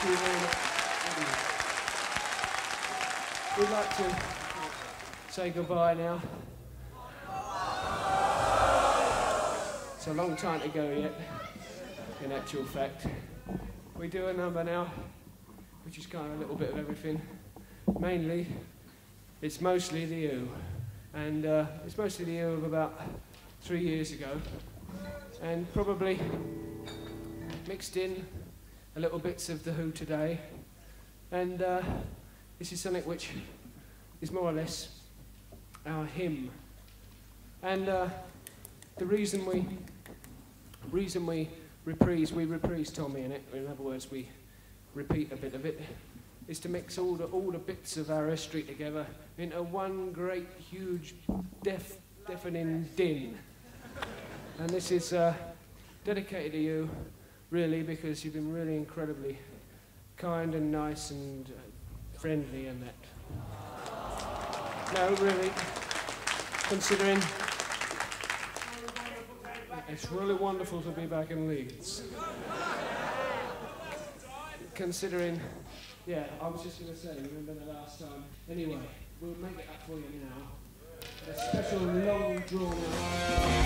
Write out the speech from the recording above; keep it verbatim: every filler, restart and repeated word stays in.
Thank you very much. We'd like to say goodbye now. It's a long time to go yet, in actual fact. We do a number now, which is kind of a little bit of everything. Mainly, it's mostly the Who. And uh, it's mostly the Who of about three years ago. And probably mixed in a little bits of the Who today. And uh, this is something which is more or less our hymn. And uh, the reason we reason we reprise, we reprise Tommy in it, in other words, we repeat a bit of it, is to mix all the, all the bits of our history together into one great, huge, deaf, deafening din. And this is uh, dedicated to you, really, because you've been really incredibly kind and nice and uh, friendly and that. No, really, considering it's really wonderful to be back in Leeds. Considering, yeah, I was just going to say, remember the last time? Anyway, we'll make it up for you now. A special long drawn